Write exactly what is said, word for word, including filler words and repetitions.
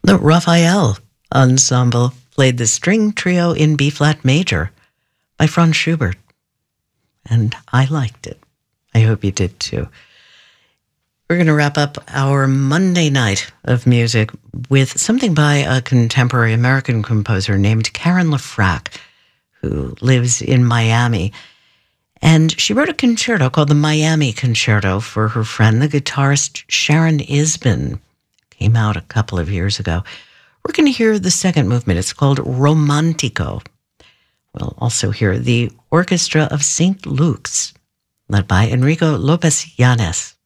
The Raphael Ensemble played the string trio in B-flat major by Franz Schubert. And I liked it. I hope you did too. We're going to wrap up our Monday night of music with something by a contemporary American composer named Karen LaFrac, who lives in Miami. And she wrote a concerto called the Miami Concerto for her friend, the guitarist Sharon Isbin. Came out a couple of years ago. We're going to hear the second movement. It's called Romantico. We'll also hear the Orchestra of Saint Luke's, led by Enrico Lopez Llanes.